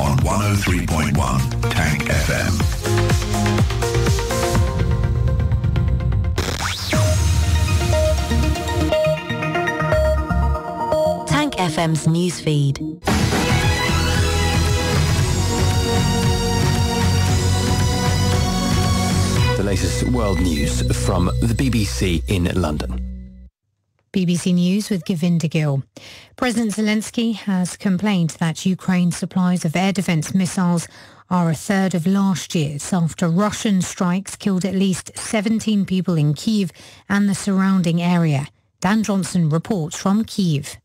on 103.1 Tank FM. Tank FM's newsfeed. The latest world news from the BBC in London. BBC News with Govinda Gill. President Zelensky has complained that Ukraine's supplies of air defence missiles are a third of last year's after Russian strikes killed at least 17 people in Kyiv and the surrounding area. Dan Johnson reports from Kyiv.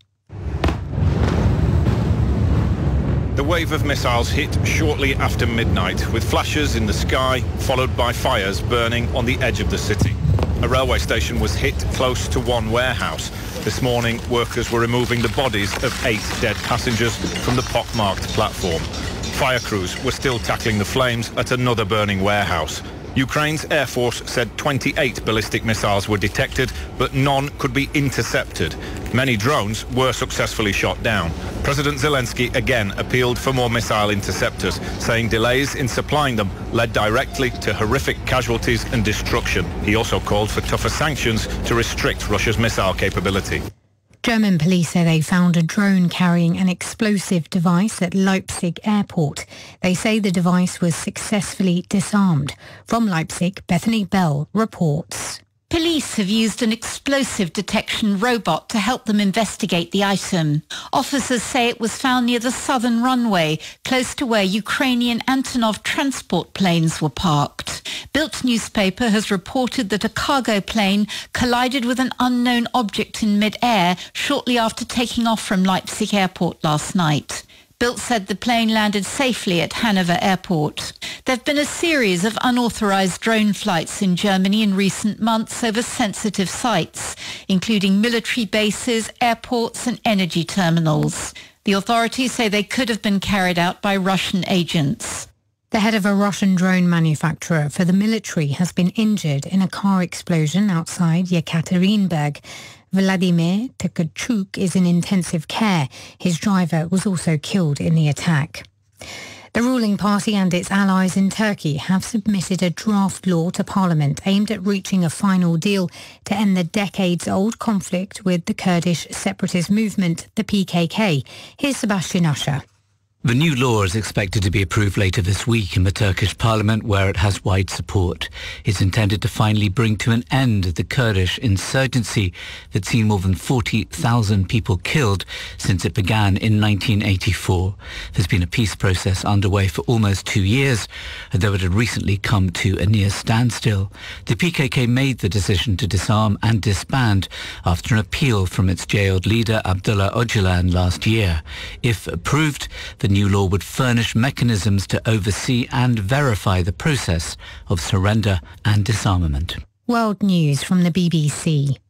The wave of missiles hit shortly after midnight, with flashes in the sky, followed by fires burning on the edge of the city. A railway station was hit close to one warehouse. This morning, workers were removing the bodies of 8 dead passengers from the pockmarked platform. Fire crews were still tackling the flames at another burning warehouse. Ukraine's Air Force said 28 ballistic missiles were detected, but none could be intercepted. Many drones were successfully shot down. President Zelensky again appealed for more missile interceptors, saying delays in supplying them led directly to horrific casualties and destruction. He also called for tougher sanctions to restrict Russia's missile capability. German police say they found a drone carrying an explosive device at Leipzig airport. They say the device was successfully disarmed. From Leipzig, Bethany Bell reports. Police have used an explosive detection robot to help them investigate the item. Officers say it was found near the southern runway, close to where Ukrainian Antonov transport planes were parked. Bild newspaper has reported that a cargo plane collided with an unknown object in mid-air shortly after taking off from Leipzig airport last night. Bild said the plane landed safely at Hanover Airport. There have been a series of unauthorized drone flights in Germany in recent months over sensitive sites, including military bases, airports and energy terminals. The authorities say they could have been carried out by Russian agents. The head of a Russian drone manufacturer for the military has been injured in a car explosion outside Yekaterinburg. Vladimir Tkachuk is in intensive care. His driver was also killed in the attack. The ruling party and its allies in Turkey have submitted a draft law to Parliament aimed at reaching a final deal to end the decades-old conflict with the Kurdish separatist movement, the PKK. Here's Sebastian Usher. The new law is expected to be approved later this week in the Turkish parliament, where it has wide support. It's intended to finally bring to an end the Kurdish insurgency that's seen more than 40,000 people killed since it began in 1984. There's been a peace process underway for almost 2 years, though it had recently come to a near standstill. The PKK made the decision to disarm and disband after an appeal from its jailed leader Abdullah Öcalan last year. If approved, the new law would furnish mechanisms to oversee and verify the process of surrender and disarmament. World News from the BBC.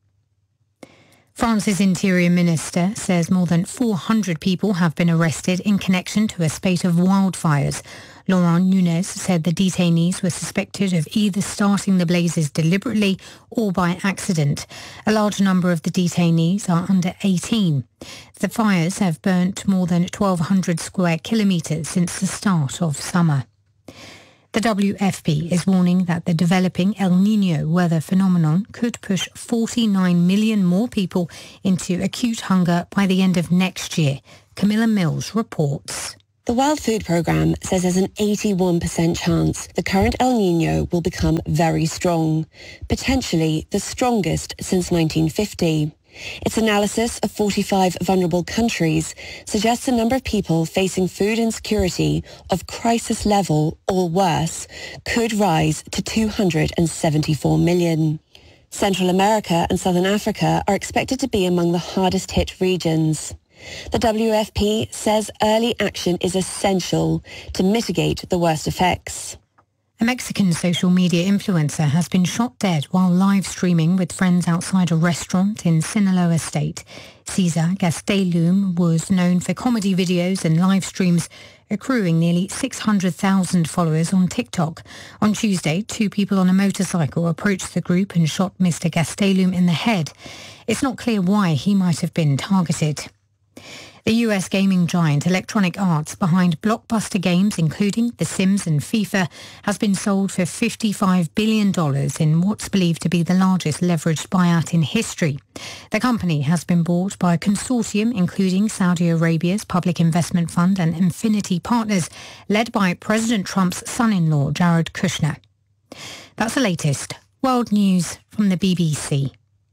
France's Interior Minister says more than 400 people have been arrested in connection to a spate of wildfires. Laurent Nunez said the detainees were suspected of either starting the blazes deliberately or by accident. A large number of the detainees are under 18. The fires have burnt more than 1,200 square kilometres since the start of summer. The WFP is warning that the developing El Niño weather phenomenon could push 49 million more people into acute hunger by the end of next year. Camilla Mills reports. The World Food Programme says there's an 81% chance the current El Niño will become very strong, potentially the strongest since 1950. Its analysis of 45 vulnerable countries suggests the number of people facing food insecurity of crisis level or worse could rise to 274 million. Central America and Southern Africa are expected to be among the hardest hit regions. The WFP says early action is essential to mitigate the worst effects. A Mexican social media influencer has been shot dead while live streaming with friends outside a restaurant in Sinaloa State. Cesar Gastelum was known for comedy videos and live streams, accruing nearly 600,000 followers on TikTok. On Tuesday, 2 people on a motorcycle approached the group and shot Mr. Gastelum in the head. It's not clear why he might have been targeted. The US gaming giant Electronic Arts, behind blockbuster games including The Sims and FIFA, has been sold for $55 billion in what's believed to be the largest leveraged buyout in history. The company has been bought by a consortium including Saudi Arabia's Public Investment Fund and Infinity Partners, led by President Trump's son-in-law, Jared Kushner. That's the latest world news from the BBC.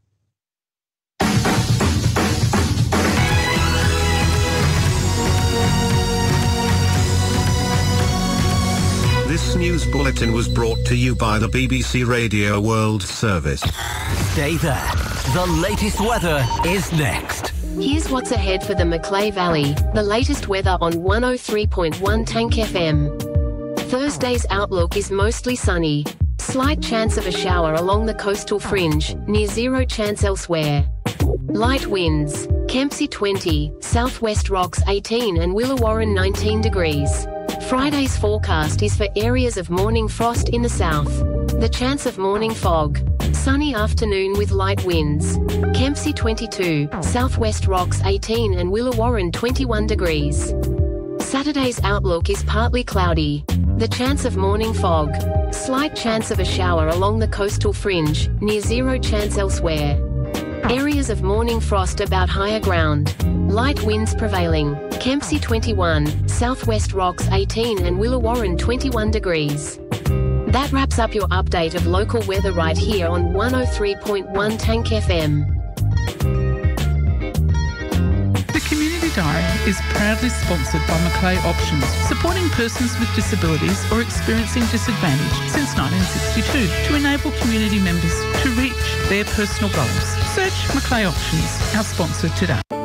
This news bulletin was brought to you by the BBC Radio World Service. Stay there. The latest weather is next. Here's what's ahead for the Macleay Valley. The latest weather on 103.1 Tank FM. Thursday's outlook is mostly sunny. Slight chance of a shower along the coastal fringe, near zero chance elsewhere. Light winds. Kempsey 20, Southwest Rocks 18 and Willawarren 19 degrees. Friday's forecast is for areas of morning frost in the south. The chance of morning fog. Sunny afternoon with light winds. Kempsey 22, Southwest Rocks 18 and Willawarren 21 degrees. Saturday's outlook is partly cloudy. The chance of morning fog. Slight chance of a shower along the coastal fringe, near zero chance elsewhere. Areas of morning frost about higher ground. Light winds prevailing. Kempsey 21, Southwest Rocks 18 and Willawarren 21 degrees. That wraps up your update of local weather right here on 103.1 Tank FM. The Community Diary is proudly sponsored by Macleay Options, supporting persons with disabilities or experiencing disadvantage since 1962 to enable community members to reach their personal goals. Search Macleay Options, our sponsor today.